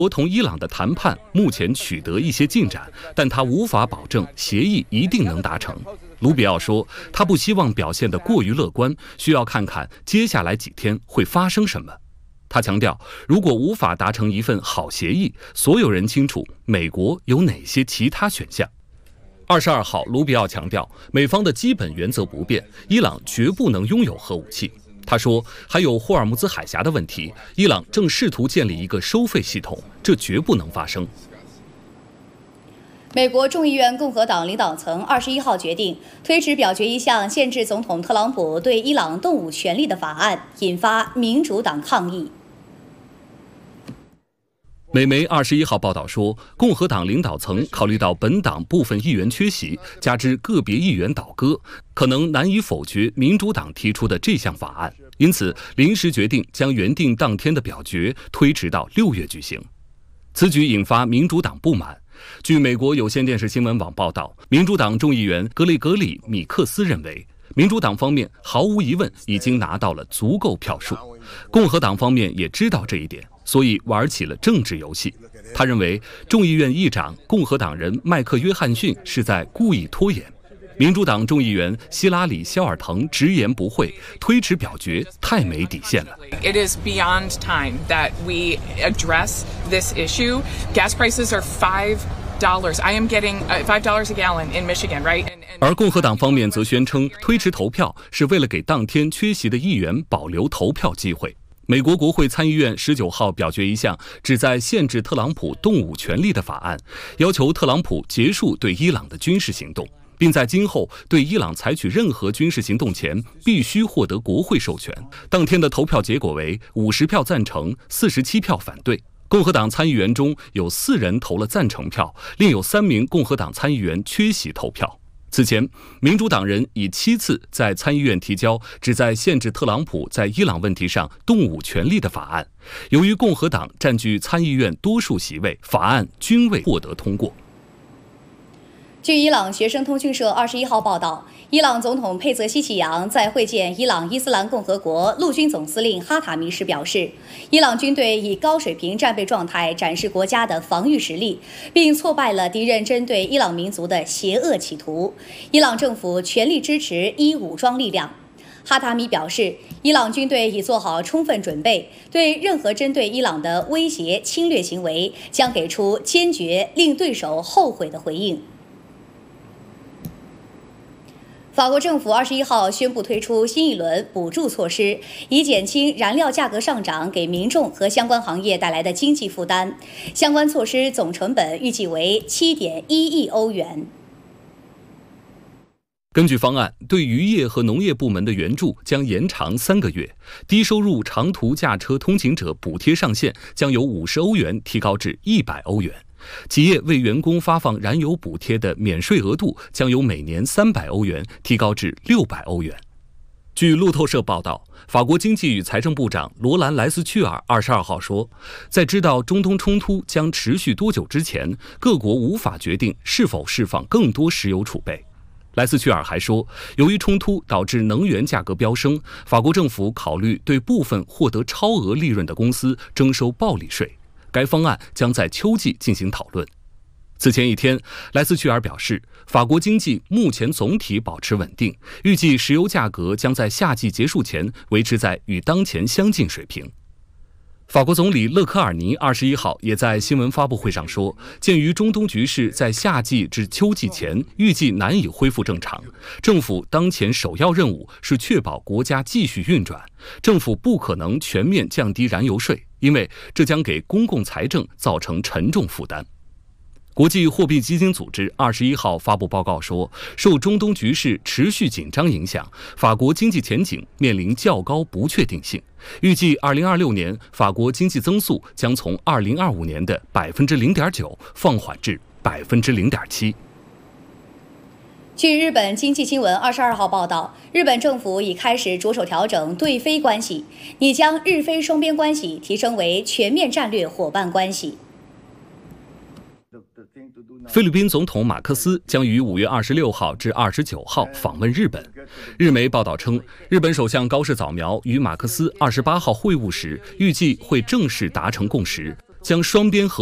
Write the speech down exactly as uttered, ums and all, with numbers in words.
国同伊朗的谈判目前取得一些进展，但他无法保证协议一定能达成。卢比奥说，他不希望表现得过于乐观，需要看看接下来几天会发生什么。他强调，如果无法达成一份好协议，所有人清楚美国有哪些其他选项。二十二号，卢比奥强调，美方的基本原则不变，伊朗绝不能拥有核武器。他说，还有霍尔木兹海峡的问题，伊朗正试图建立一个收费系统，这绝不能发生。 美国众议院共和党领导层二十一号决定推迟表决一项限制总统特朗普对伊朗动武权利的法案，引发民主党抗议。 美媒二十一号报道说，共和党领导层考虑到本党部分议员缺席，加之个别议员倒戈，可能难以否决民主党提出的这项法案，因此临时决定将原定当天的表决推迟到六月举行。此举引发民主党不满。据美国有线电视新闻网报道，民主党众议员格雷格里·米克斯认为，民主党方面毫无疑问已经拿到了足够票数，共和党方面也知道这一点，所以玩起了政治游戏。他认为众议院议长共和党人麦克约翰逊是在故意拖延。民主党众议员希拉里·肖尔滕直言不讳，推迟表决太没底线了。 It is beyond time that we address this issue. Gas prices are five dollars. I am getting five dollars a gallon in Michigan, right? 而共和党方面则宣称，推迟投票是为了给当天缺席的议员保留投票机会。美国国会参议院十九号表决一项旨在限制特朗普动武权利的法案，要求特朗普结束对伊朗的军事行动，并在今后对伊朗采取任何军事行动前必须获得国会授权。当天的投票结果为五十票赞成，四十七票反对。共和党参议员中有四人投了赞成票，另有三名共和党参议员缺席投票。此前，民主党人已七次在参议院提交旨在限制特朗普在伊朗问题上动武权利的法案，由于共和党占据参议院多数席位，法案均未获得通过。 据伊朗学生通讯社二十一号报道，伊朗总统佩泽希奇扬在会见伊朗伊斯兰共和国陆军总司令哈塔米时表示，伊朗军队以高水平战备状态展示国家的防御实力，并挫败了敌人针对伊朗民族的邪恶企图。伊朗政府全力支持伊武装力量。哈塔米表示，伊朗军队已做好充分准备，对任何针对伊朗的威胁、侵略行为将给出坚决令对手后悔的回应。法国政府二十一号宣布推出新一轮补助措施，以减轻燃料价格上涨给民众和相关行业带来的经济负担。相关措施总成本预计为七点一亿欧元。 根据方案，对渔业和农业部门的援助将延长三个月，低收入长途驾车通勤者补贴上限将由五十欧元提高至一百欧元。企业为员工发放燃油补贴的免税额度将由每年三百欧元提高至六百欧元。据路透社报道，法国经济与财政部长罗兰·莱斯屈尔二十二号说，在知道中东冲突将持续多久之前，各国无法决定是否释放更多石油储备。莱斯屈尔还说，由于冲突导致能源价格飙升，法国政府考虑对部分获得超额利润的公司征收暴利税。该方案将在秋季进行讨论。此前一天，莱斯屈尔表示，法国经济目前总体保持稳定，预计石油价格将在夏季结束前维持在与当前相近水平。法国总理勒科尔尼二十一号也在新闻发布会上说，鉴于中东局势在夏季至秋季前预计难以恢复正常，政府当前首要任务是确保国家继续运转，政府不可能全面降低燃油税，因为这将给公共财政造成沉重负担。国际货币基金组织二十一号发布报告说，受中东局势持续紧张影响，法国经济前景面临较高不确定性。预计二零二六年法国经济增速将从二零二五年的百分之零点九放缓至百分之零点七。 据日本经济新闻二十二号报道，日本政府已开始着手调整对非关系，拟将日非双边关系提升为全面战略伙伴关系。 菲律宾总统马克思将于五月二十六号至二十九号访问日本。日媒报道称，日本首相高市早苗与马克思二十八号会晤时，预计会正式达成共识， 将双边合